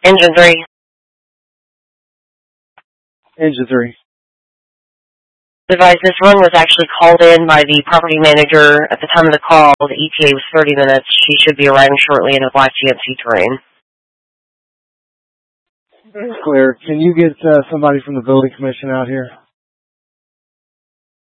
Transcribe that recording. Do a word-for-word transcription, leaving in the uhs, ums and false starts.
Engine three. Engine three. Advise this run was actually called in by the property manager at the time of the call. The E T A was thirty minutes. She should be arriving shortly in a black G M C terrain. Clear. Can you get uh, somebody from the building commission out here?